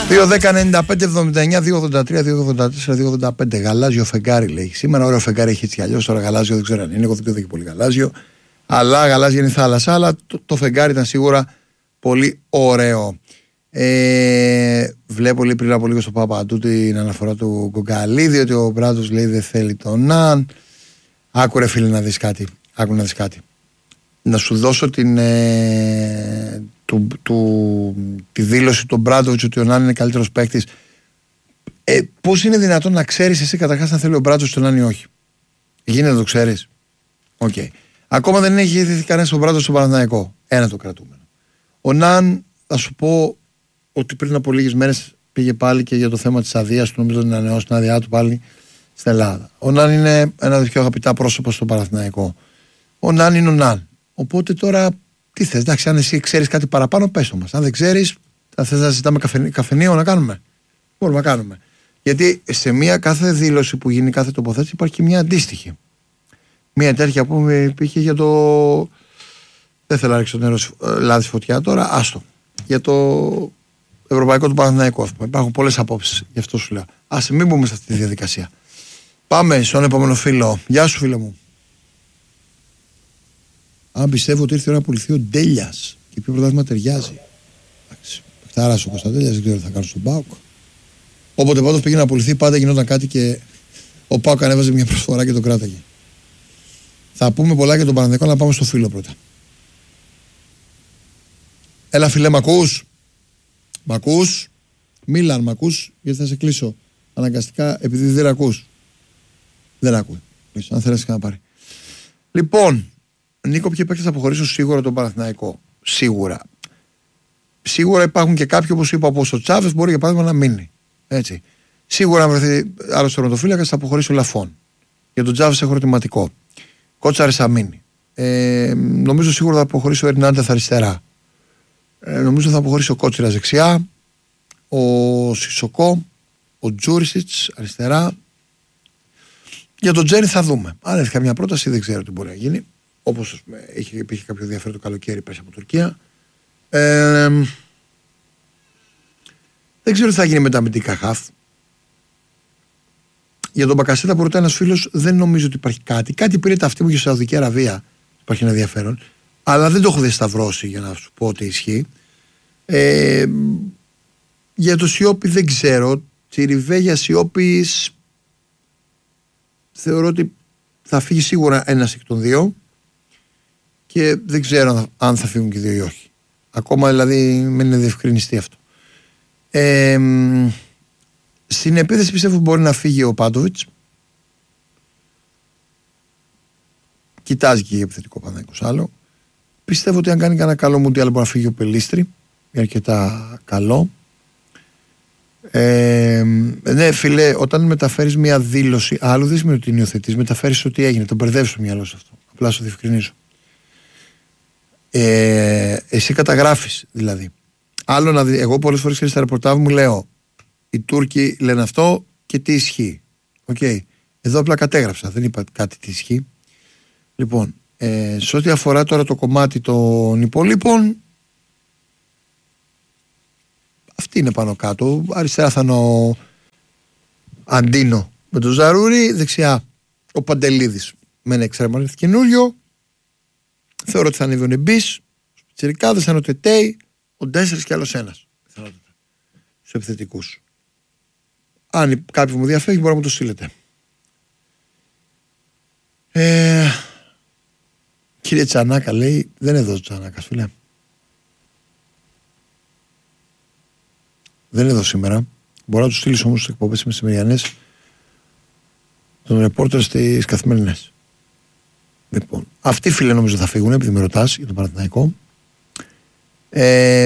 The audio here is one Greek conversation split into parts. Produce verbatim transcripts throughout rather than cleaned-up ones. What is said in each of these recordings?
δύο δέκα ενενήντα πέντε εβδομήντα εννιά δύο ογδόντα τρία δύο ογδόντα τέσσερα δύο ογδόντα πέντε. Γαλάζιο φεγγάρι λέει. Σήμερα ωραίο φεγγάρι έχει έτσι κι αλλιώς. Τώρα γαλάζιο δεν ξέρω αν είναι. Εγώ δεν το είδα πολύ γαλάζιο. Αλλά γαλάζια είναι η θάλασσα. Αλλά το, το φεγγάρι ήταν σίγουρα πολύ ωραίο. Ε, βλέπω λέει πριν από λίγο στο Παπαντού την αναφορά του Γκογκαλίδη ότι ο Μπράντος λέει δεν θέλει τον Ναν. Άκου ρε φίλε να δεις κάτι. Άκου να δεις κάτι. Να σου δώσω την, ε, του, του, τη δήλωση του Μπράντοβιτς ότι ο Ναν είναι καλύτερος παίκτης. Ε, πώς είναι δυνατόν να ξέρεις εσύ καταρχάς αν θέλει ο Μπράντοβιτς τον Ναν ή όχι? Γίνεται να το ξέρεις? Οκ. Okay. Ακόμα δεν έχει δει κανένας τον Μπράντοβιτς στον Παναθηναϊκό. Ένα το κρατούμενο. Ο Ναν, θα σου πω ότι πριν από λίγες μέρες πήγε πάλι και για το θέμα της αδείας του. Νομίζω ότι να ανανεώσει την άδειά του πάλι στην Ελλάδα. Ο Ναν είναι ένα από τα πιο αγαπητά πρόσωπα στο Παναθηναϊκό. Ο Ναν είναι ο Ναν. Οπότε τώρα τι θες? Εντάξει, αν εσύ ξέρεις κάτι παραπάνω, πες το μας. Αν δεν ξέρεις, θα θες να ζητάμε καφενείο, καφενείο να κάνουμε? Μπορούμε να κάνουμε. Γιατί σε μια κάθε δήλωση που γίνει, κάθε τοποθέτηση, υπάρχει και μια αντίστοιχη. Μια τέτοια που υπήρχε για το. Δεν θέλω να ρίξω νερό λάδι φωτιά τώρα, άστο. Για το ευρωπαϊκό του Παναθηναϊκού. Υπάρχουν πολλές απόψεις, γι' αυτό σου λέω. Ας μην μπούμε σε αυτή τη διαδικασία. Πάμε στον επόμενο φίλο. Γεια σου, φίλε μου. Αν πιστεύω ότι ήρθε η ώρα να πουληθεί ο Ντέλιας και ποιο πρωτάθλημα ταιριάζει. Εντάξει. Πεκτάρας ο Κωνσταντέλιας, δεν ξέρω τι θα κάνω στον ΠΑΟΚ. Όποτε πάντως πήγαινε να πουληθεί, πάντα γινόταν κάτι και ο ΠΑΟΚ ανέβαζε μια προσφορά και το κράταγε. Θα πούμε πολλά για τον Παναθηναϊκό, να πάμε στο φίλο πρώτα. Έλα φίλε, μ' ακούς? Μ' ακούς? Μίλαν, μ' ακούς? Γιατί θα σε κλείσω αναγκαστικά επειδή δεν ακούς. Δεν ακούει. Αν θέλεις να πάρει. Λοιπόν, Νίκο, ποιοι παίκτες θα αποχωρήσουν σίγουρα τον Παναθηναϊκό? Σίγουρα. Σίγουρα υπάρχουν και κάποιοι, όπως είπα, όπως ο Τσάβες μπορεί για παράδειγμα να μείνει. Έτσι. Σίγουρα αν βρεθεί άλλος τερματοφύλακας θα αποχωρήσει ο Λαφών. Για τον Τσάβες έχω ερωτηματικό. Κότσαρες θα μείνει. Ε, νομίζω σίγουρα θα αποχωρήσει ο Ερνάντεθ αριστερά. Ε, νομίζω θα αποχωρήσει ο Κότσιρας δεξιά. Ο Σισοκό. Ο Τζούρισιτς αριστερά. Για τον Τζέρι θα δούμε. Αν έχει καμιά πρόταση δεν ξέρω τι μπορεί να γίνει. Όπως υπήρχε κάποιο ενδιαφέρον το καλοκαίρι πέρσι από Τουρκία. Ε, δεν ξέρω τι θα γίνει με τα αμυντικά χαφ. Για τον Μπακασέτα που ρωτάει ένας φίλος, δεν νομίζω ότι υπάρχει κάτι. Κάτι πήρε τα αυτή μου και στη Σαουδική Αραβία. Υπάρχει ένα ενδιαφέρον. Αλλά δεν το έχω διασταυρώσει για να σου πω ότι ισχύει. Ε, για το Σιώπη δεν ξέρω. Τσιριβέ Σιώπης θεωρώ ότι θα φύγει σίγουρα ένας εκ των δύο. Και δεν ξέρω αν θα φύγουν και οι δύο ή όχι. Ακόμα δηλαδή δεν είναι διευκρινιστεί αυτό. Ε, στην επίθεση πιστεύω μπορεί να φύγει ο Πάντοβιτς. Κοιτάζει και η επιθετικό Παναθηναϊκός άλλο. Πιστεύω ότι αν κάνει κανένα καλό μουντιάλ μπορεί να φύγει ο Πελίστρη. Είναι αρκετά καλό. Ε, ναι, φίλε, όταν μεταφέρεις μια δήλωση, άλλο δεν σημαίνει ότι την υιοθετείς, μεταφέρεις ότι έγινε. Τον μπερδεύεις στο μυαλό σου αυτό. Απλά σου διευκρινίζω. Ε, εσύ καταγράφεις δηλαδή. Άλλο να δει, εγώ πολλές φορές στα ρεπορτάζ μου λέω οι Τούρκοι λένε αυτό και τι ισχύει. Okay. Εδώ απλά κατέγραψα, δεν είπα κάτι τι ισχύει. Λοιπόν, ε, σε ό,τι αφορά τώρα το κομμάτι των υπολείπων, αυτή είναι πάνω κάτω. Αριστερά θα είναι ο Αντίνο με τον Ζαρούρι, δεξιά ο Παντελίδης με ένα εξτρέμμα καινούριο. Θεωρώ ότι θα ανέβει ο Νεμπής, ο Τσιρικάδες, θα είναι ο Τετέι, ο Ντέσσερις και άλλος ένας. Στους επιθετικούς. Αν κάποιο μου διαφεύγει, μπορεί να μου το στείλετε. Ε, κύριε Τσανάκα λέει, δεν είναι εδώ ο Τσανάκας, φίλε. Δεν είναι εδώ σήμερα. Μπορεί να του στείλεις όμως στις εκπομπές μεσημεριανές των ρεπόρτερ στις καθημερινές. Λοιπόν, αυτοί φίλε νομίζω θα φύγουν επειδή με ρωτάς για τον Παναθηναϊκό. Ε,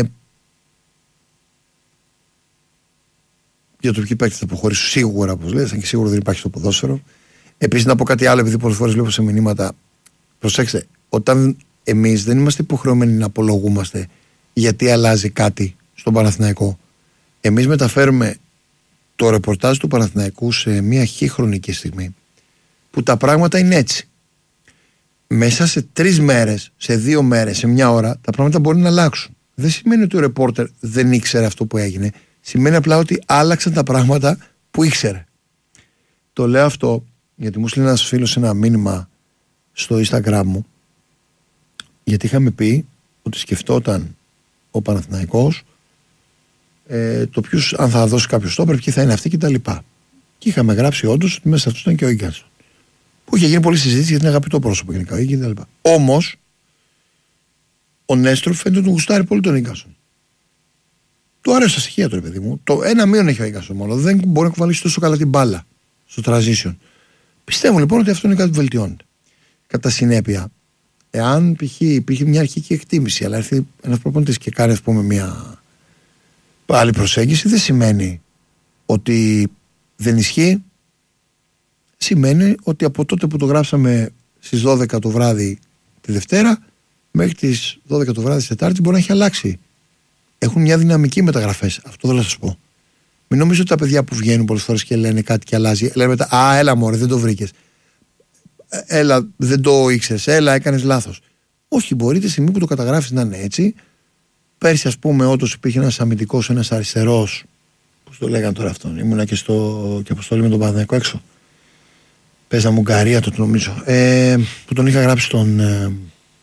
για το ποιοι παίκτες θα αποχωρήσουν σίγουρα, όπως λες, αν και σίγουρα δεν υπάρχει στο ποδόσφαιρο. Επίσης να πω κάτι άλλο, επειδή πολλές φορές βλέπω σε μηνύματα. Προσέξτε, όταν εμείς δεν είμαστε υποχρεωμένοι να απολογούμαστε γιατί αλλάζει κάτι στον Παναθηναϊκό, εμείς μεταφέρουμε το ρεπορτάζ του Παναθηναϊκού σε μια χι χρονική στιγμή που τα πράγματα είναι έτσι. Μέσα σε τρεις μέρες, σε δύο μέρες, σε μια ώρα, τα πράγματα μπορεί να αλλάξουν. Δεν σημαίνει ότι ο ρεπόρτερ δεν ήξερε αυτό που έγινε. Σημαίνει απλά ότι άλλαξαν τα πράγματα που ήξερε. Το λέω αυτό γιατί μου στείλει ένας φίλος ένα μήνυμα στο Instagram μου, γιατί είχαμε πει ότι σκεφτόταν ο Παναθηναϊκός ε, το ποιους, αν θα δώσει κάποιο στόπερ, ποιοι θα είναι αυτοί κτλ. Και, και είχαμε γράψει όντως ότι μέσα σε αυτούς ήταν και ο Ίγκανσον, που είχε γίνει πολλή συζήτηση γιατί είναι αγαπητό πρόσωπο γενικά κτλ. Όμως ο Νέστροφ φαίνεται ότι του γουστάρει πολύ τον Ίγκανσον. Του άρεσε τα στοιχεία του, ρε παιδί μου. Το ένα μείον έχει ο Ίγκανσον μόνο. Δεν μπορεί να κουβαλήσει τόσο καλά την μπάλα στο transition. Πιστεύω λοιπόν ότι αυτό είναι κάτι που βελτιώνεται. Κατά συνέπεια, εάν π.χ. υπήρχε μια αρχική εκτίμηση, αλλά έρθει ένας προπονητής και κάνει, ας πούμε, μια άλλη προσέγγιση, δεν σημαίνει ότι δεν ισχύει. Σημαίνει ότι από τότε που το γράψαμε στις δώδεκα το βράδυ τη Δευτέρα, μέχρι τις δώδεκα το βράδυ της Τετάρτης μπορεί να έχει αλλάξει. Έχουν μια δυναμική μεταγραφές. Αυτό θέλω να σας πω. Μην νομίζω ότι τα παιδιά που βγαίνουν πολλές φορές και λένε κάτι και αλλάζει, λένε μετά, α, έλα μωρέ, δεν το βρήκες. Έλα, δεν το ήξερες. Έλα, έκανες λάθος. Όχι, μπορεί τη στιγμή που το καταγράφεις να είναι έτσι. Πέρσι, ας πούμε, όντως υπήρχε ένας αμυντικός, ένας αριστερός. Πώς το λέγανε τώρα αυτόν. Ήμουνα και στο και αποστολή με τον Παναθηναϊκό έξω. Παίζαμε Ουγγαρία, το νομίζω. Ε, που τον είχα γράψει στον. Ε,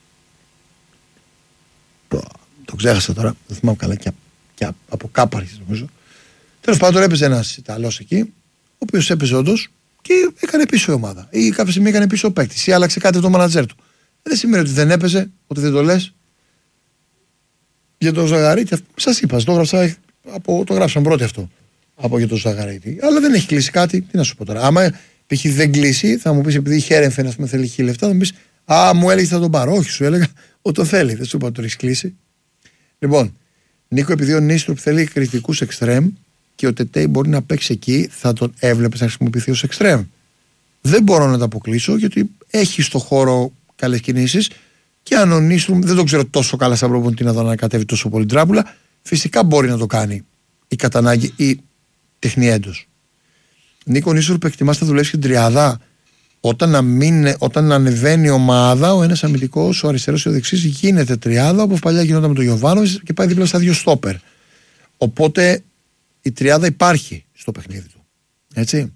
το, το ξέχασα τώρα. Δεν θυμάμαι καλά. Και, και από κάπου άρχισε, νομίζω. Τέλος πάντων, έπαιζε ένας Ιταλός εκεί, ο οποίος έπαιζε όντως και έκανε πίσω η ομάδα. Ή κάποια στιγμή έκανε πίσω ο παίκτης, ή άλλαξε κάτι το μάνατζερ του. Δεν σημαίνει ότι δεν έπαιζε, ότι δεν το λες. Για τον Ζαγαρίτη, σας είπα, το, γράψα, από, το γράψαν πρώτοι αυτό. Από για τον Ζαγαρίτη. Αλλά δεν έχει κλείσει κάτι, τι να σου πω τώρα. Άμα π.χ. δεν κλείσει, θα μου πεις, επειδή η Χέρεμφεν, ας πούμε, θέλει χίλια λεφτά, θα μου πεις, α, μου έλεγε θα τον πάρω. Όχι, σου έλεγα ότι το θέλει. Δεν σου είπα ότι το έχει κλείσει. Λοιπόν, Νίκο, επειδή ο Νίστρουπ θέλει κριτικούς εξτρέμ και ο Τετέι μπορεί να παίξει εκεί, θα τον έβλεπες να χρησιμοποιηθεί ως εξτρέμ. Δεν μπορώ να το αποκλείσω, γιατί έχει στο χώρο καλές κινήσεις και αν ο Νίστρουπ, δεν το ξέρω τόσο καλά σαν προπονητή να τον ανακατεύει τόσο πολύ τράπουλα, φυσικά μπορεί να το κάνει η κατανάγκη ή τεχνή έντος. Νίκο, Νίστρουπ εκτιμάς θα δουλέψει την τριάδα. Όταν, να μην, όταν ανεβαίνει η ομάδα, ο ένας αμυντικός, ο αριστερός ή ο δεξής γίνεται τριάδα, όπως παλιά γινόταν με τον Γιωβάνοβιτς και πάει δίπλα στα δύο στόπερ. Οπότε η τριάδα υπάρχει στο παιχνίδι του. Έτσι.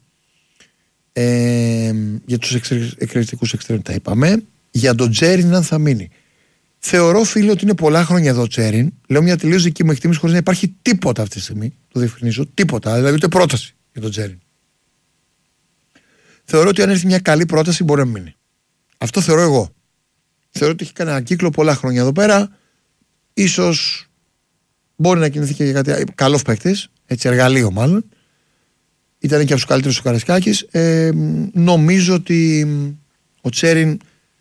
Ε, για τους εκρηκτικούς εξτρέμ τα είπαμε. Για τον Τσέριν, αν θα μείνει. Θεωρώ, φίλε, ότι είναι πολλά χρόνια εδώ ο Τσέριν. Λέω μια τελείως δική μου εκτίμηση χωρίς να υπάρχει τίποτα αυτή τη στιγμή. Το διευκρινίζω. Τίποτα. Δηλαδή ούτε πρόταση για τον Τσέριν. Θεωρώ ότι αν έρθει μια καλή πρόταση μπορεί να μείνει. Αυτό θεωρώ εγώ. Θεωρώ ότι έχει κάνει ένα κύκλο πολλά χρόνια εδώ πέρα. Ίσως μπορεί να κινηθεί και για κάτι. Καλός παίκτης. Έτσι, εργαλείο μάλλον. Ήταν και από τους καλύτερους ο Καραϊσκάκης. Ε, νομίζω ότι ο Τσέριν,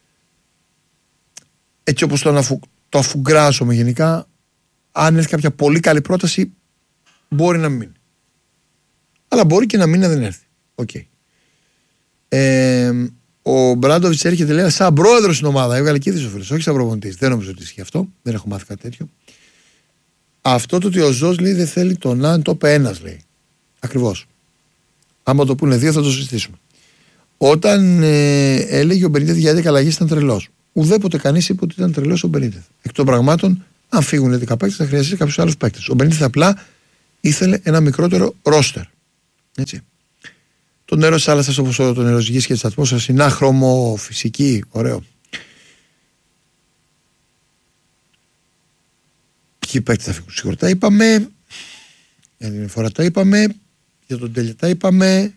έτσι όπως το, αναφου, το αφουγκράζομαι γενικά, αν έρθει κάποια πολύ καλή πρόταση, μπορεί να μείνει. Αλλά μπορεί και να μείνει να δεν έρθει. Οκ. Okay. Ε, ο Μπράντοβιτς έρχεται, λέει, σαν πρόεδρος στην ομάδα. Έβγαλε κίδης ο φίλος, όχι σαν προπονητής. Δεν νομίζω ότι ισχύει αυτό. Δεν έχω μάθει κάτι τέτοιο. Αυτό το ότι ο Ζος, λέει, δεν θέλει τον Αν, το είπε ένας, λέει. Ακριβώς. Άμα το πούνε δύο θα το συζητήσουμε. Όταν ε, έλεγε ο Μπενίτεθ για έντεκα αλλαγές ήταν τρελός. Ουδέποτε κανείς είπε ότι ήταν τρελός ο Μπενίτεθ. Εκ των πραγμάτων, αν φύγουν έντεκα παίκτες, θα χρειαστεί κάποιους άλλους παίκτες. Ο Μπενίτεθ απλά ήθελε ένα μικρότερο ρόστερ. Έτσι. Το νερό της θάλασσας, όπως το νερό της γης και της ατμόσφαιρας, είναι άχρωμο, φυσική, ωραίο. Ποιοι παίκτες θα φύγουν σίγουρα τα είπαμε. Για την φορά τα είπαμε. Για τον Τέλεια τα είπαμε.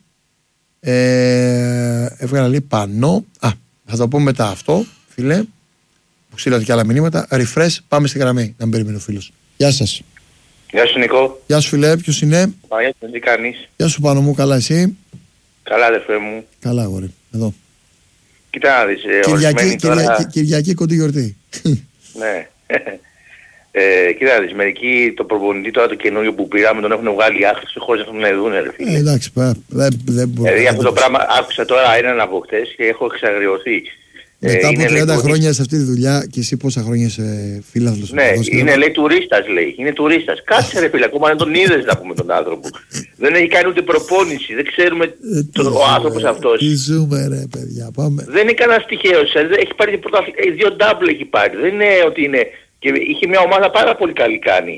Ε, έβγαλα λέει πανό. Α, θα το πω μετά αυτό, φίλε. Που στείλατε και άλλα μηνύματα. Refresh, πάμε στη γραμμή. Να μην περιμένει ο φίλος. Γεια σας. Γεια σου, Νικό. Γεια σου, φίλε, ποιος είναι? Παγιά, τι κάνεις? Γεια σου, Πάνο μου, καλά εσύ? Καλά, αδερφέ μου. Καλά, αγόρι, εδώ. Κοίτα να δεις, ε, Κυριακή, τώρα... Κυριακή, Κυριακή κοντή γιορτή. Ναι. Ε, κοίτα να δεις, μερικοί το προπονητή τώρα το καινούριο που πήραμε τον έχουν βγάλει άχρηστο χωρίς να τον δουν, ρε φίλε. Ε, εντάξει, δεν δε μπορώ. Δηλαδή αυτό το πράγμα άκουσα τώρα έναν από χτες και έχω εξαγριωθεί. Μετά ε, από τριάντα λέει, χρόνια σε αυτή τη δουλειά και εσύ πόσα χρόνια είσαι φίλαθλος? Ναι, είναι και... λέει τουρίστας, λέει. Είναι τουρίστας. Κάτσε ρε φίλε, ακόμα δεν τον είδες να πούμε τον άνθρωπο. Δεν έχει κάνει ούτε προπόνηση. Δεν ξέρουμε ε, τον, ο άνθρωπος αυτός. Τι ζούμε ρε παιδιά, πάμε. Δεν είναι κανένας τυχαίος. Έχει πάρει πρωταθλ... δύο double έχει πάρει. Δεν είναι ότι είναι... Και είχε μια ομάδα πάρα πολύ καλή κάνει.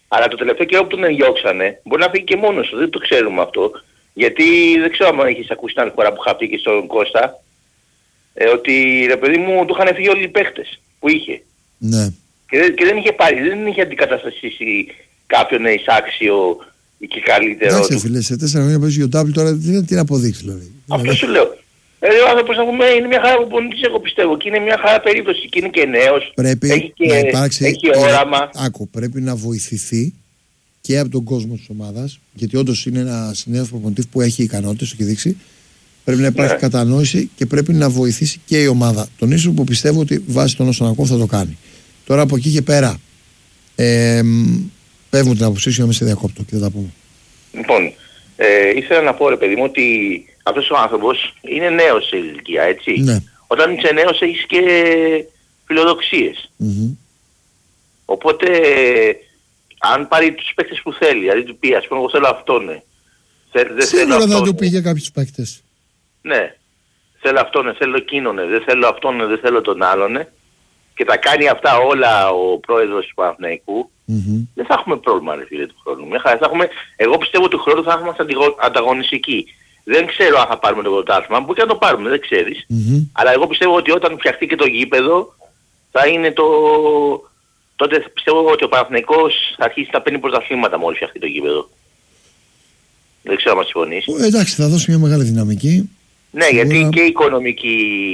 Αλλά το τελευταίο καιρό που τον διώξανε, μπορεί να φύγει και μόνος του, δεν το ξέρουμε αυτό. Γιατί δεν ξέρω αν έχεις ακούσει την άλλη φορά που είχα πει και στον Κώστα, ε, ότι ρε παιδί μου του είχαν φύγει όλοι οι παίχτες που είχε. Ναι. Και δεν, και δεν είχε πάρει, δεν είχε αντικαταστασίσει κάποιον εισάξιο ή και καλύτερο. Εντάξει φίλε, σε τέσσερα χρόνια παίζει ο Ντάμπλ τώρα τι, τι να αποδείξει δηλαδή. Αυτό σου λέω. Ε, ο άνθρωπος να πούμε είναι μια χαρά προπονητής, εγώ πιστεύω, και είναι μια χαρά περίπτωση και είναι και νέος. Πρέπει έχει και, να υπάρξει, έχει όραμα. Άκου, πρέπει να βοηθηθεί και από τον κόσμο της ομάδας, γιατί όντως είναι ένας νέος προπονητής που έχει ικανότητες, το έχει δείξει. Πρέπει να υπάρχει ναι. κατανόηση και πρέπει να βοηθήσει και η ομάδα. Τον ίσο που πιστεύω ότι βάσει των όσων ακούω θα το κάνει. Τώρα από εκεί και πέρα, ε, πέφτουν την αποψή σου να μην σε διακόπτω και δεν τα πούμε. Λοιπόν, ε, ήθελα να πω ρε παιδί μου ότι αυτός ο άνθρωπος είναι νέος σε ηλικία, έτσι. Ναι. Όταν είσαι νέος έχεις και φιλοδοξίες. Mm-hmm. Οπότε, αν πάρει τους παίκτες που θέλει, δηλαδή του πει, ας πούμε, εγώ θέλω αυτόν, ναι. Δεν θέλω αυτόν. Δεν του πήγε κάποιους παίκτες. Ναι. Θέλω αυτόν, θέλω εκείνον, δεν θέλω αυτόν, δεν θέλω τον άλλον. Και τα κάνει αυτά όλα ο πρόεδρος του Παναθηναϊκού, mm-hmm. δεν θα έχουμε πρόβλημα ρε φίλε του χρόνου. Μια χαρά θα έχουμε, εγώ πιστεύω του χρόνου θα είμαστε ανταγωνιστικοί. Δεν ξέρω αν θα πάρουμε το πρωτάθλημα, μπορεί και να το πάρουμε, δεν ξέρεις. Mm-hmm. Αλλά εγώ πιστεύω ότι όταν φτιαχτεί και το γήπεδο θα είναι το... Τότε πιστεύω ότι ο Παναθηναϊκός θα αρχίσει να παίρνει πρωταθλήματα μόλις φτιαχτεί το γήπεδο. Δεν ξέρω αν μας συμφωνείς. Ε, εντάξει, θα δώσει μια μεγάλη δυναμική. Ναι, σίγουρα... γιατί και η οικονομική...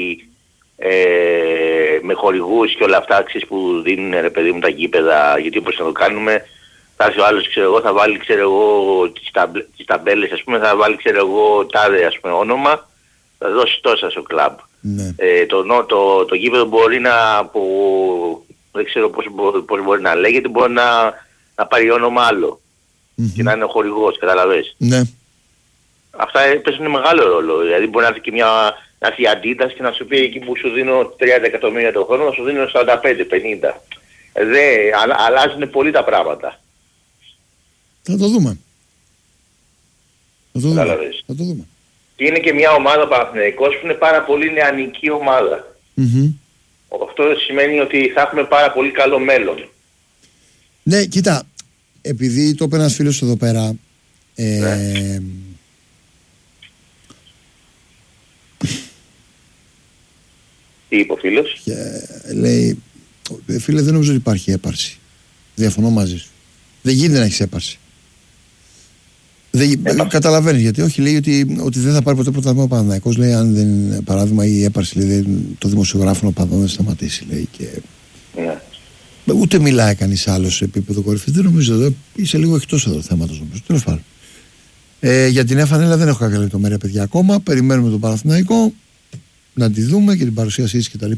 Ε, με χορηγούς και όλα αυτά ξέρεις, που δίνουν ρε παιδί μου τα γήπεδα, γιατί όπως να το κάνουμε θα έρθει ο άλλος ξέρω εγώ, θα βάλει ξέρω εγώ τις, ταμπ, τις ταμπέλες ας πούμε, θα βάλει ξέρω εγώ τάδε ας πούμε όνομα, θα δώσει τόσα στο κλαμπ. Ναι. Ε, το, το, το, το γήπεδο μπορεί να από, δεν ξέρω πώς, πώς μπορεί να λέγεται, μπορεί να, να πάρει όνομα άλλο mm-hmm. και να είναι ο χορηγός, καταλαβες. Ναι. Αυτά παίζουν μεγάλο ρόλο, δηλαδή μπορεί να έρθει και μια να έρθει η Αντίτας και να σου πει εκεί που σου δίνω τριάντα εκατομμύρια το χρόνο, να σου δίνω σαράντα πέντε πενήντα. Δε, α, αλλάζουν πολύ τα πράγματα. Θα το δούμε. Θα το δούμε. Θα το δούμε. Και είναι και μια ομάδα Παναθηναϊκός που είναι πάρα πολύ νεανική ομάδα. Mm-hmm. Αυτό σημαίνει ότι θα έχουμε πάρα πολύ καλό μέλλον. Ναι, κοίτα, επειδή το είπε ένας φίλος εδώ πέρα, ε, ναι. Τι είπε ο φίλος? Και λέει, φίλε δεν νομίζω ότι υπάρχει έπαρση. Διαφωνώ μαζί σου. Δεν γίνεται να έχεις έπαρση. Δεν, καταλαβαίνεις γιατί, όχι λέει ότι, ότι δεν θα πάρει ποτέ πρωτάθλημα ο Παναθηναϊκός. Λέει αν δεν, παράδειγμα η έπαρση λέει, δεν, το δημοσιογράφο ο Παναθηναϊκός δεν σταματήσει. Λέει, και... ναι. Ούτε μιλάει κανείς άλλος σε επίπεδο κορυφής. Δεν νομίζω, εδώ, είσαι λίγο εκτός εδώ θέματος νομίζω. Τέλος πάντων. Ε, για την Εφανέλα δεν έχω κάποια λεπτομέρεια παιδιά ακόμα. Περιμένουμε τον Παναθηναϊκό να τη δούμε και την παρουσίασή της κτλ.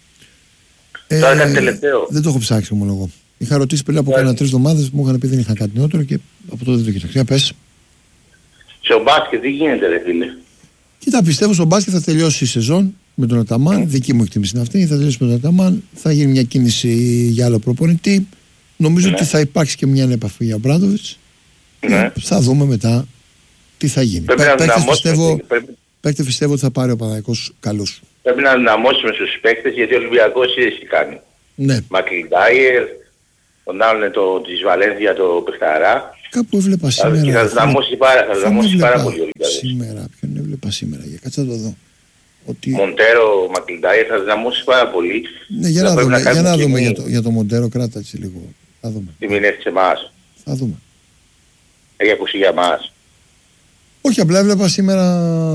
Ε, Τώρα κάτι τελευταίο. Δεν το έχω ψάξει ομολογώ. Είχα ρωτήσει πριν από yeah. κάνα τρεις εβδομάδες, μου είχαν πει δεν είχα κάτι νεότερο και από τότε δεν το κοίταξα. Πες. Στο μπάσκετ τι γίνεται ρε φίλε? Κοίτα, πιστεύω στο μπάσκετ θα τελειώσει η σεζόν με τον Αταμάν. Mm. Δική μου εκτίμηση είναι αυτή. Θα τελειώσει με τον Αταμάν. Θα γίνει μια κίνηση για άλλο προπονητή. Νομίζω mm. ότι θα υπάρξει και μια επαφή για Μπράντοβιτς. Mm. Θα δούμε μετά τι θα γίνει. Παίκτες πιστεύω, πρέπει... πιστεύω ότι θα πάρει ο Παναθηναϊκός καλούς. Πρέπει να δυναμώσουμε στους παίκτες γιατί ο Ολυμπιακός είδες τι κάνει. Ναι. Μακλιντάιερ, τον άλλον το της Βαλένθια το Πεχταρά. Κάπου έβλεπα σήμερα. Και θα δυναμώσει πάρα, θα δυναμώσει πάρα πολύ ο Ολυμπιακός. Σήμερα, ποιον έβλεπα σήμερα, για κάτσε να το δω. Ότι... Μοντέρο, Μακλιντάιερ θα δυναμώσει πάρα πολύ. Ναι, για να, να δούμε, για να δούμε για, το, για το Μοντέρο, κράτα έτσι λίγο. Θα δούμε. Τι μην έρθει σε εμάς. Θα δούμε. Έχει ακούσει για εμάς. Όχι, απλά έβλεπα σήμερα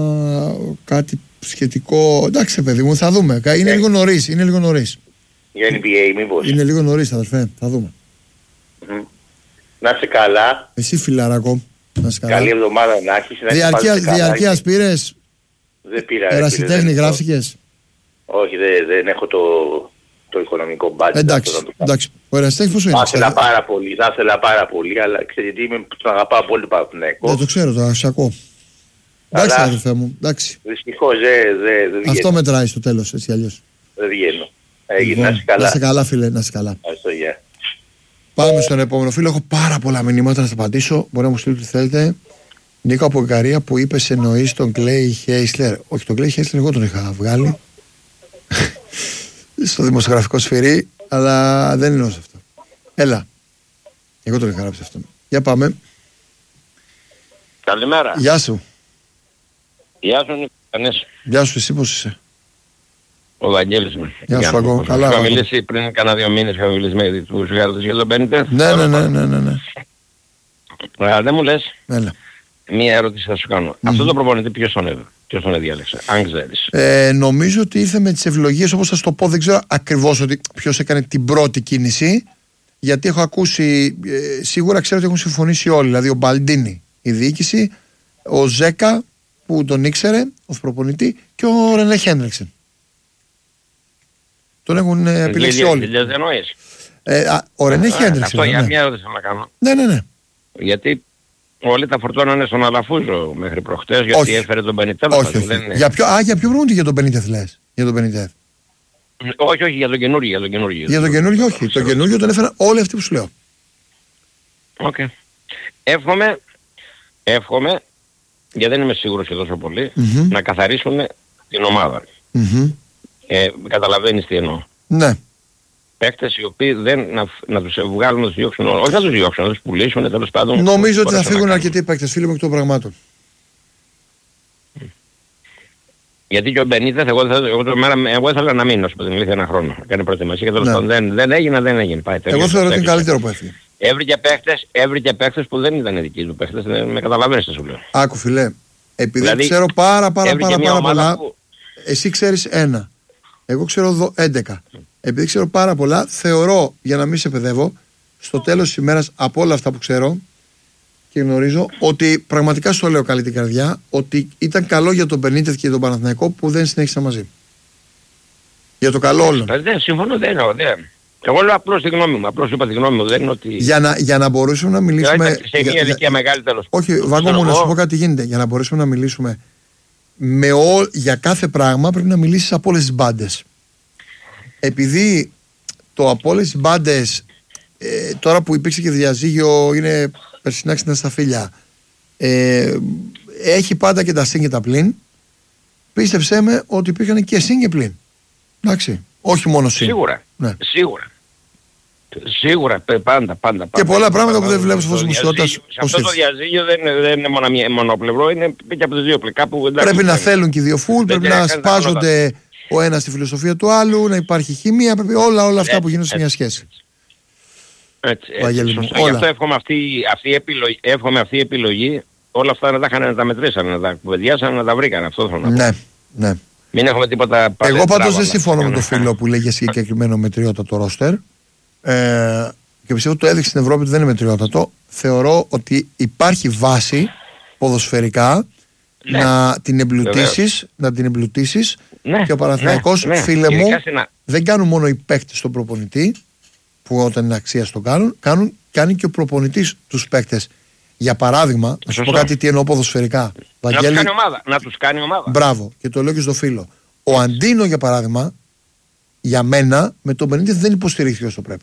κάτι σχετικό. Εντάξει, παιδί μου, θα δούμε. Είναι, yeah. λίγο νωρίς, είναι λίγο νωρίς. Για N B A, μήπως. Είναι λίγο νωρίς, αδερφέ. Θα δούμε. Mm-hmm. Να είσαι καλά. Εσύ, φιλαράκο. Να είσαι καλά. Καλή εβδομάδα να έχεις. Διαρκείας, διαρκείας πήρες. Δεν πήρα. Ερασιτέχνη γράφτηκες. Όχι, δεν, δεν έχω το, το οικονομικό μπάτζετ. Εντάξει, εντάξει. Ο ερασιτέχνης πόσο είναι? Θα ήθελα πάρα πολύ, θα ήθελα πάρα πολύ, αλλά ξέρετε είμαι τον αγαπάω πολύ Παναθηναϊκό. Δεν το ξέρω, το ακούω. Εντάξει, αδερφέ μου, εντάξει. Δυστυχώς δεν δε, δε βγαίνω. Αυτό μετράει στο τέλος, έτσι αλλιώς. Δεν βγαίνω. Έγινε, να είσαι καλά. Να είσαι καλά, φίλε, να είσαι καλά. Ευχαριστώ, γεια. Πάμε στον επόμενο φίλο. Έχω πάρα πολλά μηνύματα να σας απαντήσω. Μπορεί να μου στείλετε τι θέλετε. Νίκο από Ικαρία που είπε σε εννοείς τον Κλέι Χέισλερ. Όχι, τον Κλέι Χέισλερ εγώ τον είχα βγάλει στο δημοσιογραφικό σφυρί, αλλά δεν εννοώ σε αυτό. Έλα. Εγώ τον είχα γράψει αυτόν. Για πάμε. Καλημέρα. Γεια σου. Γεια σου Νικόλας. Γεια σου, εσύ πώς είσαι? Ο Βαγγέλης μου. Γεια σου Φαγκό. Καλά. Είχα μιλήσει πριν κάνα δύο μήνες, είχα μιλήσει με τους γάρτες για τον Μπένιτεθ. Ναι, ναι, ναι, ναι, ναι, ναι. Αλλά δεν μου λες. Έλα. Μία ερώτηση θα σου κάνω. Mm-hmm. Αυτό το προπονητή ποιος τον έβγαλε? Ποιος τον διάλεξε, αν ξέρεις? Ε, νομίζω ότι ήρθε με τις ευλογίες, όπως θα σου το πω, δεν ξέρω ακριβώς ότι ποιος έκανε την πρώτη κίνηση. Γιατί έχω ακούσει, ε, σίγουρα ξέρω ότι έχουν συμφωνήσει όλοι. Δηλαδή ο Μπαλντίνι, η διοίκηση, ο Ζέκα που τον ήξερε ως προπονητή και ο Ρενέ Χέντριξεν. Τον έχουν ε, επιλέξει όλοι. Δεν εννοείς? Ε, α, ο Ρενέ Χέντριξεν. Αυτό για μια ερώτηση να κάνω. Ναι, ναι, ναι. Γιατί όλοι τα φορτώνανε στον Αλαφούζο μέχρι προχτές, γιατί όχι. έφερε τον Μπενιτέθ. Όχι, όχι. Δεν... Για ποιο, α, για ποιο προπονητή για τον Μπενιτέθ λες? Για τον Μπενιτέθ. Όχι, όχι, για τον καινούργιο. Για τον καινούργιο, για τον καινούργιο όχι. Τον καινούργιο τον έφεραν όλοι αυτοί που σου λέω. Οκ. Okay. Εύχομαι, εύχομαι, γιατί δεν είμαι σίγουρος και τόσο πολύ, mm-hmm. να καθαρίσουν την ομάδα. Mm-hmm. Ε, καταλαβαίνεις τι εννοώ? Ναι. Παίκτες οι οποίοι δεν, να, να τους βγάλουν, να τους διώξουν, όχι να τους διώξουν, να τους πουλήσουν, τέλος πάντων. Νομίζω ότι θα φύγουν αρκετοί παίκτες, φίλοι μου, εκ των πραγμάτων. Γιατί και ο Μπενίτεθ, εγώ, εγώ, εγώ, εγώ ήθελα να μείνω, στην αλήθεια, ένα χρόνο. Κάνει προετοιμασία και τέλος πάντων δεν, δεν έγινε, δεν έγινε. Πάει, εγώ θεωρώ ότι είναι καλύτερο που έφυγε. Έβρικε παίχτες, έβρικε παίχτες που δεν ήταν δικοί του παίχτες, με καταλαβαίνεις τι σου λέω. Άκου φιλέ, επειδή δηλαδή, ξέρω πάρα πάρα πάρα, πάρα πολλά, που... εσύ ξέρεις ένα, εγώ ξέρω έντεκα. Επειδή ξέρω πάρα πολλά, θεωρώ, για να μην σε παιδεύω, στο τέλος της ημέρας από όλα αυτά που ξέρω και γνωρίζω, ότι πραγματικά στο λέω καλή την καρδιά, ότι ήταν καλό για τον Μπενίτεθ και τον Παναθηναϊκό που δεν συνέχισαν μαζί. Για το καλό όλων. Δεν συμφωνώ, δεν εννοώ. Εγώ λέω απλώς τη γνώμη μου. Απλώς είπα τη γνώμη μου. Δεν είναι ότι... Για να, για να μπορέσουμε να μιλήσουμε... Σε μια ηλικία μεγάλη τέλος. Όχι, Βάγκο μου, να σου πω κάτι γίνεται. Για να μπορέσουμε να μιλήσουμε με ό, για κάθε πράγμα πρέπει να μιλήσεις από όλες τις μπάντες. Επειδή το από όλες τις μπάντες ε, τώρα που υπήρξε και διαζύγιο είναι περσινά ξινά στα φίλια, ε, έχει πάντα και τα συν και τα πλην. Πίστεψέ με ότι υπήρχαν και συν και πλην. Εντάξει. Όχι μόνο συν. Σίγουρα. Ναι. Σίγουρα. Σίγουρα, πάντα, πάντα. πάντα και πολλά πράγματα που δεν βλέπω στο φως μουσικότητας. Σε αυτό το διαζύγιο δεν, δεν είναι μόνο μονοπλευρό, είναι και από τις δύο πλευρές. Πρέπει να θέλουν και οι δύο φουλ, πρέπει να σπάζονται ο ένας στη φιλοσοφία του άλλου, να υπάρχει χημεία, πρέπει όλα, όλα αυτά που γίνονται σε μια σχέση. Έτσι, έτσι, γι' αυτό εύχομαι αυτή, αυτή, επιλογή, εύχομαι αυτή η επιλογή, όλα αυτά να τα είχαν, να τα μετρήσαν, να τα κουβεντιάσαν, να τα βρήκαν. Αυτό θέλω να πω. Ναι, ναι. Μην έχουμε τίποτα. Εγώ πάντως δεν συμφωνώ με το φίλο που λέγει συγκεκριμένο μετριότατο ρόστερ. Ε, και πιστεύω ότι το έδειξε στην Ευρώπη ότι δεν είναι μετριότατο. Θεωρώ ότι υπάρχει βάση ποδοσφαιρικά ναι. να την εμπλουτίσεις, να την εμπλουτίσεις ναι. και ο Παναθηναϊκός, ναι. φίλε μου, να... δεν κάνουν μόνο οι παίκτες στον προπονητή, που όταν είναι αξία στον κάνουν, κάνουν, κάνει και ο προπονητής τους παίκτες. Για παράδειγμα, να σου πω κάτι τι εννοώ ποδοσφαιρικά. Να Βαγγέλη, τους κάνει ομάδα. Να τους κάνει ομάδα. Μπράβο, και το λέω και στο φίλο. Ο Αντίνο, για παράδειγμα, για μένα, με τον Μπενίτεθ δεν υποστηρίχθηκε όσο πρέπει.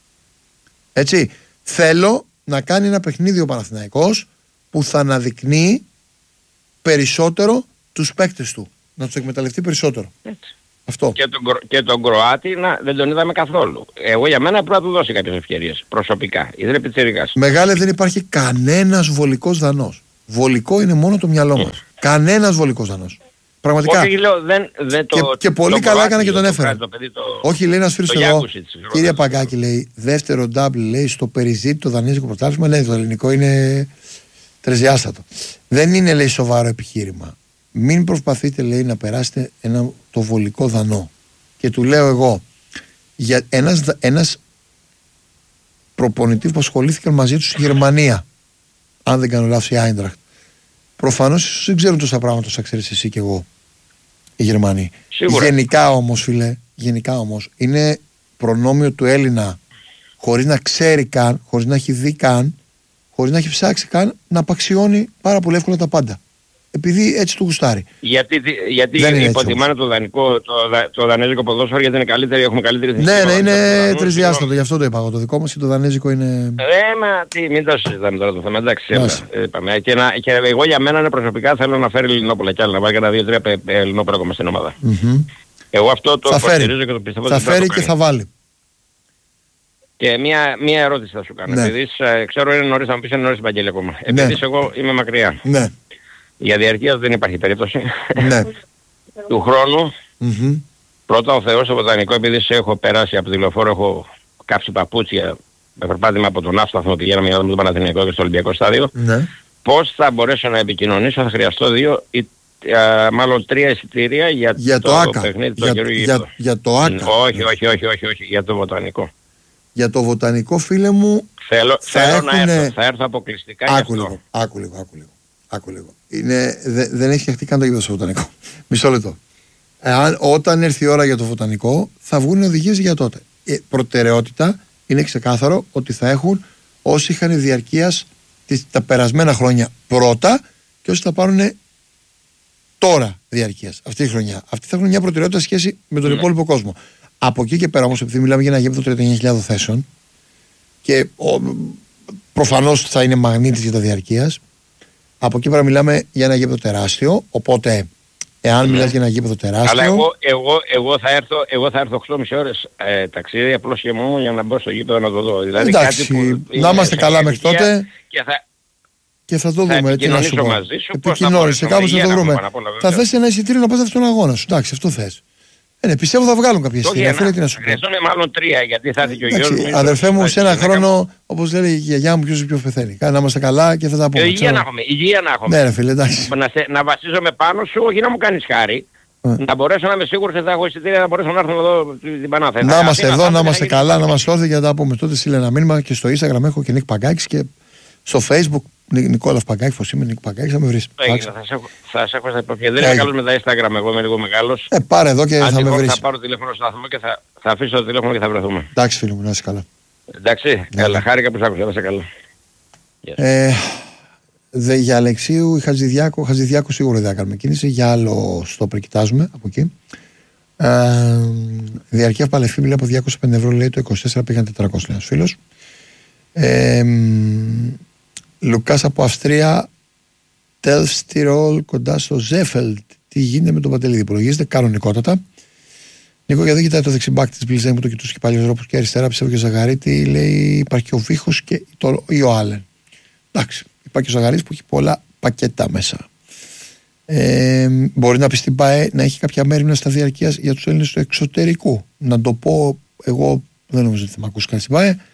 Έτσι. Θέλω να κάνει ένα παιχνίδι ο Παναθηναϊκός που θα αναδεικνύει περισσότερο τους παίκτες του. Να τους εκμεταλλευτεί περισσότερο. Έτσι. Αυτό. Και τον, και τον Κροάτη να, δεν τον είδαμε καθόλου. Εγώ για μένα πρέπει να του δώσει κάποιες ευκαιρίες. Προσωπικά. Είναι πιτσιρικάς. Μεγάλε, δεν υπάρχει κανένας βολικός δανός. Βολικό είναι μόνο το μυαλό μας. Mm. Κανένας βολικός δανός. Πραγματικά. Όχι, λέω, δεν, δεν το, και, και πολύ το καλά έκανε και τον έφερε. Το, το, το, Όχι, λέει ένας φίλος εδώ. Κύριε Παγκάκη, λέει, δεύτερο ντάμπλ, λέει, στο Περιζήτη το δανείζικο πρωτάθλημα, λέει, το ελληνικό είναι τρεζιάστατο. Δεν είναι, λέει, σοβαρό επιχείρημα. Μην προσπαθείτε, λέει, να περάσετε ένα, το βολικό δανό. Και του λέω εγώ, για ένας, ένας προπονητή που ασχολήθηκαν μαζί του στη Γερμανία, αν δεν κάνω λάθος, η Άιντραχτ, προφανώς ίσως δεν ξέρουν τόσα πράγματα όσα ξέρεις εσύ και εγώ, οι Γερμανοί. Σίγουρα. Γενικά όμως, φίλε, γενικά όμως, είναι προνόμιο του Έλληνα, χωρίς να ξέρει καν, χωρίς να έχει δει καν, χωρίς να έχει ψάξει καν, να απαξιώνει πάρα πολύ εύκολα τα πάντα. Επειδή έτσι του γουστάρει. Γιατί, γιατί υποτιμάνε το δανεικό, το, το δανέζικο ποδόσφαιρο, γιατί είναι καλύτερη, έχουμε καλύτερη εθνική. Ναι, ναι, είναι τρισδιάστατο, γι' αυτό το είπα εγώ. Το δικό μας και το δανέζικο είναι. Ε, μα τι, μην το συζητάμε τώρα το θέμα. Εντάξει, είπαμε. Και, να, και εγώ για μένα προσωπικά θέλω να φέρει Ελληνόπουλα κι άλλα, να βάλει ένα δύο-τρία Ελληνόπουλα ακόμα στην ομάδα. Mm-hmm. Εγώ αυτό το υποστηρίζω και το πιστεύω. Θα φέρει και θα βάλει. Και μία, μία ερώτηση θα σου κάνω. Ναι. Επειδή ξέρω είναι νωρίς, θα μου πεις είναι νωρίς Βαγγέλη ακόμα. Επειδή ναι. εγώ είμαι μακριά. Ναι. Για διαρκεία δεν υπάρχει περίπτωση. Ναι. Του χρόνου, mm-hmm. πρώτα ο Θεός στο βοτανικό, επειδή σε έχω περάσει από τη λεωφόρο, έχω κάψει παπούτσια με περπάτημα από τον Αύσταθμο, πηγαίναμε για να δούμε το Παναθηναϊκό και στο Ολυμπιακό στάδιο. Ναι. Πώς θα μπορέσω να επικοινωνήσω, θα χρειαστώ δύο ή α, μάλλον τρία εισιτήρια για, για το, το άκα. παιχνίδι για, το για, για το άκα. Όχι, όχι, όχι, όχι, όχι, για το βοτανικό. Για το βοτανικό, φίλε μου, θέλω, θα θέλω έχουνε... να έρθω, θα έρθω αποκλειστικά για άκου λίγο, άκου λίγο, άκου λίγο, άκου λίγο. Είναι, δε, δεν έχει φτιαχτεί καν το γήπεδο στο βοτανικό. Μισό λεπτό. Εάν, όταν έρθει η ώρα για το βοτανικό, θα βγουν οδηγίες για τότε. Ε, προτεραιότητα είναι ξεκάθαρο ότι θα έχουν όσοι είχαν διαρκείας τα περασμένα χρόνια πρώτα και όσοι θα πάρουν τώρα διαρκείας αυτή τη χρονιά. Αυτή θα έχουν μια προτεραιότητα σχέση με τον ναι. υπόλοιπο κόσμο. Από εκεί και πέρα όμως, επειδή μιλάμε για ένα γήπεδο τριάντα εννιά χιλιάδες θέσεων και προφανώς θα είναι μαγνήτης για τα διαρκείας, από εκεί πέρα μιλάμε για ένα γήπεδο τεράστιο, οπότε εάν ναι. μιλάς για ένα γήπεδο τεράστιο... Αλλά εγώ, εγώ, εγώ, θα, έρθω, εγώ θα έρθω οκτώ και μισή ώρες ε, ταξίδι απλώς και μόνο για να μπω στο γήπεδο να το δω. Δηλαδή, εντάξει, κάτι που να είμαστε καλά μέχρι τότε και θα, και θα το θα δούμε. Τι να σου πω. Επικοινώνησε, κάπως θα το βρούμε. Θα θες ένα εισιτήριο να πας αυτόν τον αγώνα σου. Εντάξει, αυτό θες. Ε, ναι, πιστεύω θα βγάλουν κάποια εισιτήρια. Φίλε, τι να σου πω. Χρειαζόνται μάλλον τρία γιατί θα έρθει και ο Γιώργος. Αδερφέ μου, σε ένα χρόνο, όπως λέει η γιαγιά μου, ποιος πιο πεθαίνει. Να είμαστε καλά και θα τα πούμε. Υγεία να έχουμε. Υγεία να έχουμε. Ναι, ρε φίλε, εντάξει. Να, σε, να βασίζομαι πάνω σου, όχι να μου κάνεις χάρη. Mm. Να μπορέσω να είμαι σίγουρος ότι θα έχω εισιτήρια, να μπορέσω να έρθω εδώ την Πανάθα. Να είμαστε εδώ, να είμαστε καλά, να μας όρθει για να τα πούμε. Τότε στείλε ένα μήνυμα και στο Instagram έχω και Νίκ Παγκάκης και στο Facebook Νικόλας Παγκάκης, πώς είμαι Νίκ Παγκάκης, θα με βρεις. Θα σε έχω στα υποπτήρια. Δεν είμαι καλός με τα Instagram, εγώ είμαι λίγο μεγάλος. Ε, πάρε εδώ και θα με βρεις. Θα πάρω τηλέφωνο στο σταθμό και θα, θα αφήσω το τηλέφωνο και θα βρεθούμε. Εντάξει φίλοι μου, να είσαι καλά. Εντάξει, καλά, χάρηκα που σ' άκουσα, να είσαι καλά. Ε, δε, για Αλεξίου, η Χατζηδιάκο, Χατζηδιάκο σίγουρα δεν θα κάνουμε κίνηση, για άλλο στόπερ κοιτάζουμε από εκεί. Ε, διαρκεία Παλαιφίμπηλα από διακόσια πέντε ευρώ λέει το είκοσι τέσσερα πήγαν τετρακόσια ένας φίλος. Ε, Λουκάς από Αυστρία, Τελφστιρόλ κοντά στο Ζέφελτ. Τι γίνεται με τον Παντελίδη, υπολογίζεται κανονικότατα. Νίκο, γιατί κοιτάει το δεξιμπάκ της Μπλιζέν που το κοιτούσε και πάλι ο Ρόπος και αριστερά, πιστεύω και ο Ζαγαρίτη, λέει υπάρχει και ο Βίχος και το, ή ο Άλεν. Εντάξει, υπάρχει και ο Ζαγαρίτης που έχει πολλά πακέτα μέσα. Ε, μπορεί να πει στην ΠΑΕ να έχει κάποια μέρημνα στα διαρκείας για τους Έλληνες του εξωτερικού. Να το πω, εγώ δεν νομίζω ότι θα με ακούσει κανείς στην ΠΑΕ.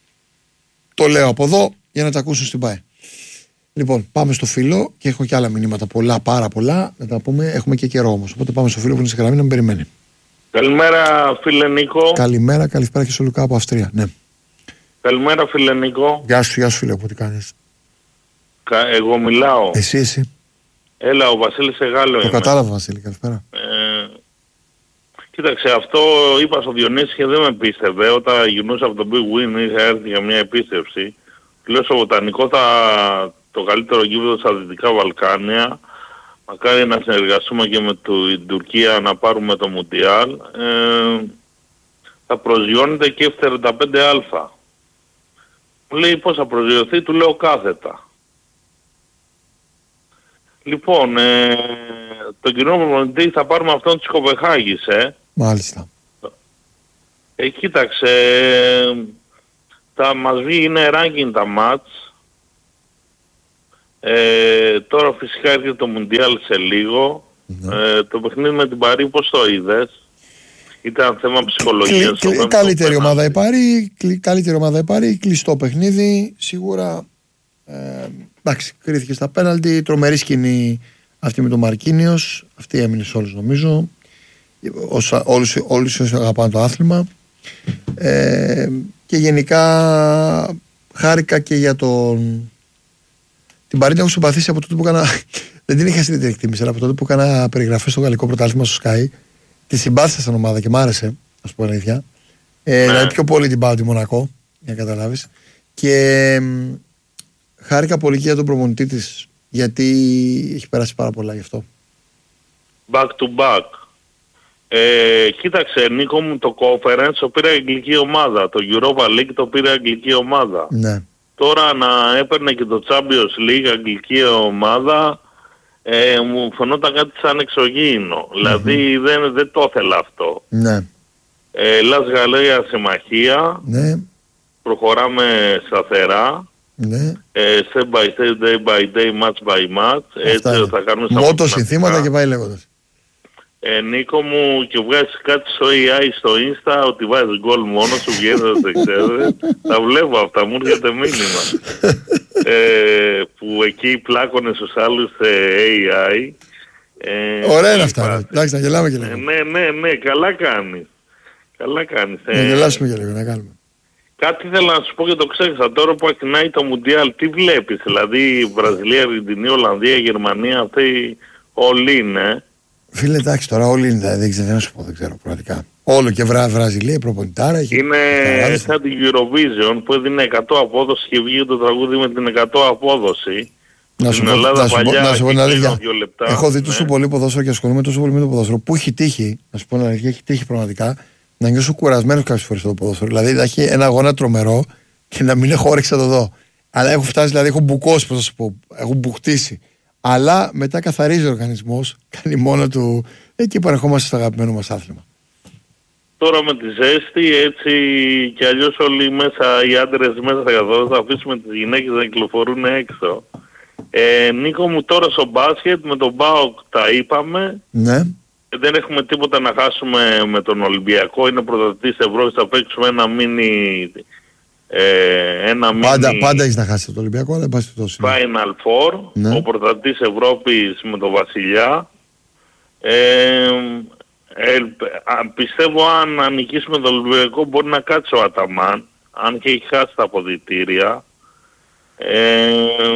Το λέω από εδώ για να τα ακούσουν στην ΠΑΕ. Λοιπόν, πάμε στο φίλο και έχω και άλλα μηνύματα πολλά, πάρα πολλά. Να τα πούμε, έχουμε και καιρό όμως. Οπότε πάμε στο φίλο που είναι σε γραμμή να με περιμένει. Καλημέρα φίλε Νίκο. Καλημέρα, καλησπέρα και στο Λουκά από Αυστρία. Ναι. Καλημέρα φίλε Νίκο. Γεια σου, γεια σου φίλε, από τι κάνεις. Κα, εγώ μιλάω. Εσύ, εσύ. Έλα, ο Βασίλης Εγάλο Το είμαι. κατάλαβα Βασίλη, καλησπέρα. Ε, κοίταξε, αυτό είπα στο Διονύση και δεν με πίστευε. Όταν γυρνούσα από τον Big Win είχα έρθει για μια επίστευση. Λέω στο Βοτανικό θα, το καλύτερο γήπεδο στα Δυτικά Βαλκάνια. Μακάρι να συνεργαστούμε και με την Τουρκία να πάρουμε το Μουντιάλ. Ε, θα προσγειώνεται και εφ τριάντα πέντε α. Μου λέει πώς θα προσγειωθεί, του λέω κάθετα. Λοιπόν, ε, το κοινό προπονητή θα πάρουμε αυτόν της Κοπεχάγης, ε. Μάλιστα. Ε, κοίταξε, θα μας βγει, είναι ranking τα μάτς. Ε, τώρα φυσικά έρχεται το Μουντιάλ σε λίγο. Mm-hmm. Ε, το παιχνίδι με την Παρί πώς το είδες? Ήταν θέμα ψυχολογίας. Κλ, κλ, καλύτερη ομάδα η Παρί, καλύτερη ομάδα η Παρί, κλειστό παιχνίδι, σίγουρα. Ε, εντάξει, κρίθηκε στα πέναλτι, τρομερή σκηνή αυτή με τον Μαρκίνιος, αυτή έμεινε σε όλους νομίζω, όσα, όλους, όλους όσοι αγαπάνε το άθλημα. Ε, και γενικά χάρηκα και για τον... Την Παρί την έχω συμπαθήσει από τότε που έκανα, δεν την είχα στην εκτίμηση, αλλά από τότε που έκανα περιγραφές στο γαλλικό πρωτάθλημα στο Sky, τη συμπάθησα σαν ομάδα και μ' άρεσε, να σου πω αλήθεια. Ε, δηλαδή πιο πολύ την πάω τη Μονακό, για να καταλάβεις. Και χάρηκα πολύ και για τον προπονητή της, γιατί έχει περάσει πάρα πολλά γι' αυτό. Back to back. Ε, κοίταξε Νίκο μου, το Conference το πήρε αγγλική ομάδα, το Europa League το πήρε αγγλική ομάδα. Ναι. Τώρα να έπαιρνε και το Champions League αγγλική ομάδα, ε, μου φαινόταν κάτι σαν εξωγήινο. Mm-hmm. Δηλαδή δεν, δεν το ήθελα αυτό. Ναι. Ε, Λας Γαλλία συμμαχία. Ναι. προχωράμε σταθερά. Ναι. Ε, step by step, day by day, match by match. Έτσι θα κάνουμε στα μότο συνθήματα και πάει λέγοντας. Ε, Νίκο μου, και βγάζεις κάτι στο έι άι στο Insta ότι βάζεις γκολ μόνο σου, βγαίνοντας δεν ξέρω. Τα βλέπω αυτά, μου έρχεται μήνυμα. ε, που εκεί πλάκωνε στους άλλους έι άι. Ε, Ωραία είναι αυτά. Εντάξει, να γελάμε και λίγο. Ε, ναι, ναι, ναι, καλά κάνεις. Καλά κάνεις. Να γελάσουμε και λίγο, να κάνουμε. Κάτι ήθελα να σου πω και το ξέχασα. Τώρα που ακινάει το Μουντιάλ, τι βλέπεις? Δηλαδή Βραζιλία, Αργεντινή, Ολλανδία, Γερμανία, αυτοί όλοι είναι. Φίλε, εντάξει, τώρα όλοι είναι. Δεν ξέρω, δεν σου πω, δεν ξέρω πραγματικά. Όλο και Βρα, Βραζιλία, η προπονητάρα. Είναι σαν την Eurovision που έδινε εκατό απόδοση και βγήκε το τραγούδι με την εκατό απόδοση. Να σου, πω, να, σου παλιά, πω, να σου πω την αλήθεια. Έχω δει τόσο ναι. πολύ ποδόσφαιρο και ασχολούμαι τόσο πολύ με το ποδόσφαιρο που έχει τύχει, να σου πω την αλήθεια, έχει τύχει πραγματικά να νιώσω κουρασμένο κάποιες φορές στο ποδόσφαιρο. Δηλαδή να έχει ένα αγώνα τρομερό και να μην έχω όρεξη να το δω. Αλλά έχω φτάσει, δηλαδή έχω μπουκώσει, πώς να σου πω, έχω μπουχτίσει. Αλλά μετά καθαρίζει ο οργανισμός, κάνει μόνο του. Εκεί παρεχόμαστε στο αγαπημένο μας άθλημα. Τώρα με τη ζέστη, έτσι κι αλλιώς όλοι μέσα, οι άντρες μέσα θα καθόλου, θα αφήσουμε τις γυναίκες να κυκλοφορούν έξω. Ε, Νίκο μου, τώρα στο μπάσκετ με τον ΠΑΟΚ τα είπαμε. Ναι. Δεν έχουμε τίποτα να χάσουμε με τον Ολυμπιακό. Είναι πρωταθλητής Ευρώπης, θα παίξουμε ένα μίνι... Ε, ένα πάντα, μίνι... πάντα έχεις να χάσεις το Ολυμπιακό, αλλά πας το τόσο. Final Four, ναι. Ο πρωταθλητής Ευρώπης με τον Βασιλιά. Ε, ε, πιστεύω αν νικήσουμε τον Ολυμπιακό μπορεί να κάτσει ο Αταμάν, αν και έχει χάσει τα αποδυτήρια. Ε,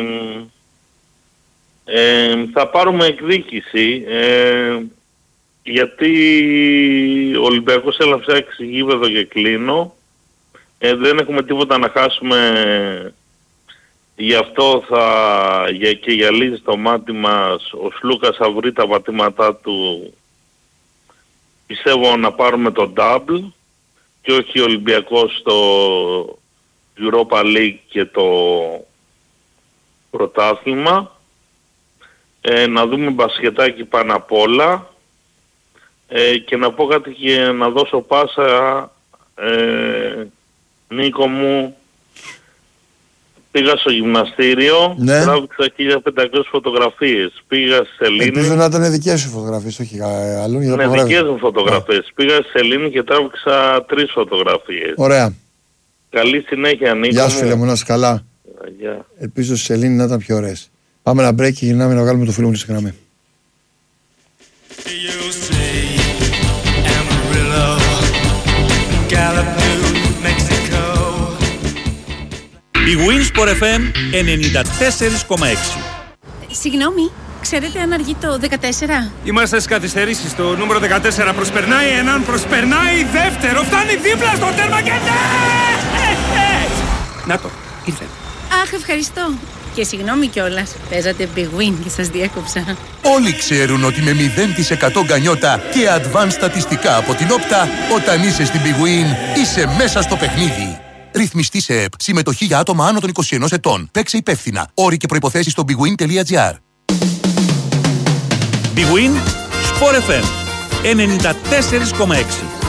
ε, θα πάρουμε εκδίκηση ε, γιατί ο Ολυμπιακός έλαβε ψάξει γήπεδο και κλείνω. Ε, δεν έχουμε τίποτα να χάσουμε, γι' αυτό θα για, και γυαλίζει το μάτι μας. Ο Σλούκας θα βρει τα πατήματά του, πιστεύω, να πάρουμε το double και όχι ο Ολυμπιακός στο Europa League και το πρωτάθλημα. Ε, να δούμε μπασκετάκι πάνω απ' όλα ε, και να πω κάτι και να δώσω πάσα, ε, Νίκο μου, πήγα στο γυμναστήριο, ναι. Τράβηξα χίλια πεντακόσιες φωτογραφίες, πήγα στη Σελήνη. Ελπίζω να ήταν δικές σου φωτογραφίες, όχι αλλού. Ναι, δικές μου φωτογραφίες. Yeah. Πήγα στη Σελήνη και τράβηξα τρεις φωτογραφίες. Ωραία. Καλή συνέχεια, Νίκο. Γεια σου, φίλε μου, να είσαι καλά. Yeah. Ελπίζω στη Σελήνη να ήταν πιο ωραίες. Πάμε ένα break και γυρνάμε να βγάλουμε το φίλο μου στη γραμμή. Η Winsport εφ εμ ενενήντα τέσσερα κόμμα έξι. Συγγνώμη, ξέρετε αν αργεί το δεκατέσσερα? Είμαστε στις καθυστερήσεις. Το νούμερο δεκατέσσερα προσπερνάει έναν, προσπερνάει δεύτερο, φτάνει δίπλα στο τέρμα και ναι! Να το, ήρθε. Αχ, ευχαριστώ. Και συγγνώμη κιόλας, παίζατε Big Win και σας διέκοψα. Όλοι ξέρουν ότι με μηδέν τοις εκατό γκανιότα και advanced στατιστικά από την Όπτα, όταν είσαι στην Big Win, είσαι μέσα στο παιχνίδι. Ρυθμιστή σε ΕΠ. Συμμετοχή για άτομα άνω των είκοσι ενός ετών. Παίξε υπεύθυνα. Όροι και προϋποθέσεις στο bigwin τελεία gr. Big Win, Sport εφ εμ ενενήντα τέσσερα κόμμα έξι.